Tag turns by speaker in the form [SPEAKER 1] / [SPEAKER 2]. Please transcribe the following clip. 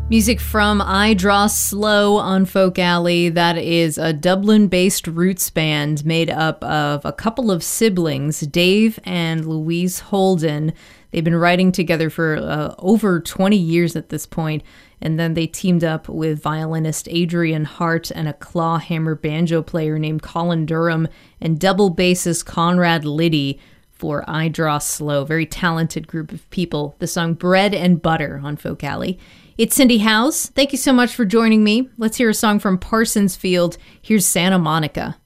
[SPEAKER 1] Music from I Draw Slow on Folk Alley. That is a Dublin-based roots band made up of a couple of siblings, Dave and Louise Holden. They've been writing together for over 20 years at this point, and then they teamed up with violinist Adrian Hart and a clawhammer banjo player named Colin Durham and double bassist Conrad Liddy for I Draw Slow. Very talented group of people. The song Bread and Butter on Folk Alley. It's Cindy Howes. Thank you so much for joining me. Let's hear a song from Parsons Field. Here's Santa Monica.